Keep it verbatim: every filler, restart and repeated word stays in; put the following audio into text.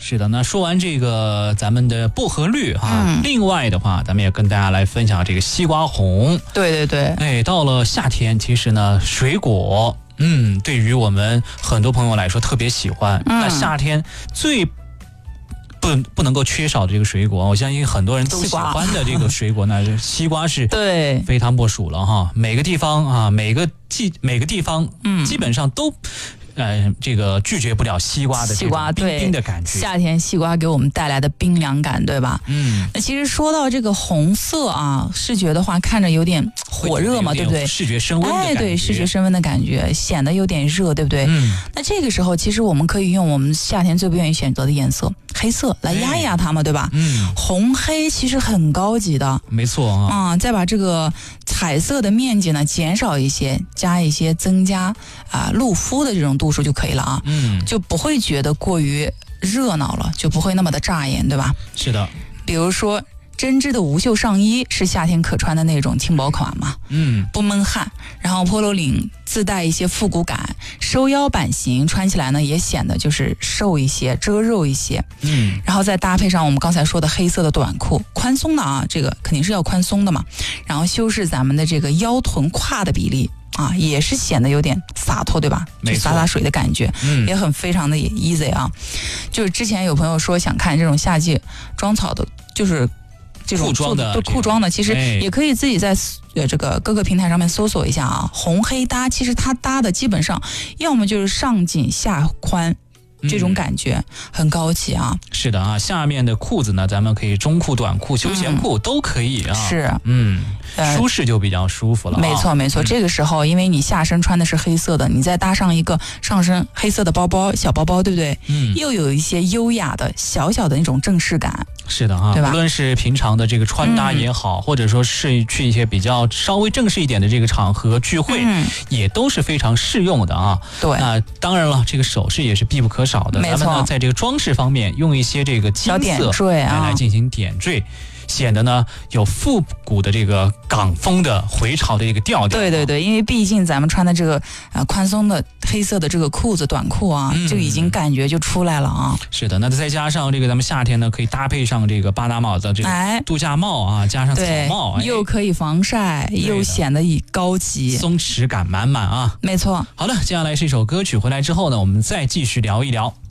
是的，那说完这个咱们的薄荷绿哈、 嗯， 另外的话，咱们也跟大家来分享这个西瓜红。 对对对， 哎，到了夏天，其实呢，水果，嗯，对于我们很多朋友来说特别喜欢。嗯、那夏天最不不能够缺少的这个水果，我相信很多人都喜欢的这个水果，那西瓜是对非汤莫属了哈。每个地方啊，每个季每个地方，嗯，基本上都。呃，这个拒绝不了西瓜的这种冰冰的感觉。 夏天西瓜给我们带来的冰凉感，对吧？ 嗯。 那其实说到这个红色啊，视觉的话看着有点火热嘛，对不对？ 视觉升温的感觉。 哎，对，视觉升温的感觉，显得有点热，对不对？嗯。那这个时候，其实我们可以用我们夏天最不愿意选择的颜色黑色来压一压它嘛，对吧？嗯。红黑其实很高级的， 没错啊。 啊、嗯，再把这个彩色的面积呢减少一些，加一些增加啊、呃、露肤的这种度数就可以了啊，嗯，就不会觉得过于热闹了，就不会那么的扎眼，对吧？ 是的， 比如说针织的无袖上衣是夏天可穿的那种轻薄款嘛，嗯，不闷汗，然后 polo 领自带一些复古感，收腰版型，穿起来呢也显得就是瘦一些，遮肉一些，嗯，然后再搭配上我们刚才说的黑色的短裤，宽松的啊，这个肯定是要宽松的嘛，然后修饰咱们的这个腰臀胯的比例。啊，也是显得有点洒脱，对吧？就洒洒水的感觉，嗯，也很非常的 easy 啊。就是之前有朋友说想看这种夏季装草的，就是这种裤装的， 对裤装的，其实也可以自己在呃这个各个平台上面搜索一下啊。红黑搭，其实它搭的基本上要么就是上紧下宽。这种感觉很高级啊！ 是的啊，下面的裤子呢，咱们可以中裤、短裤、休闲裤、嗯、都可以啊。 是， 嗯，舒适就比较舒服了、啊。 没错，没错、嗯。这个时候，因为你下身穿的是黑色的，你再搭上一个上身黑色的包包、小包包，对不对？嗯，又有一些优雅的小小的那种正式感。 是的啊， 对吧？ 无论是平常的这个穿搭也好，嗯、或者说是去一些比较稍微正式一点的这个场合聚会，嗯、也都是非常适用的啊。 对， 那当然了，这个首饰也是必不可少的。 没错， 咱们呢，在这个装饰方面用一些这个金色来来进行点缀。显得呢有复古的这个港风的回潮的一个调调。 对对对，因为毕竟咱们穿的这个呃宽松的黑色的这个裤子短裤啊，嗯、就已经感觉就出来了啊。 是的，那再加上这个咱们夏天呢，可以搭配上这个巴拿马的这个度假帽啊，哎、加上草帽， 哎、又可以防晒，又显得以高级， 松弛感满满啊。 没错。 好的，接下来是一首歌曲，回来之后呢，我们再继续聊一聊。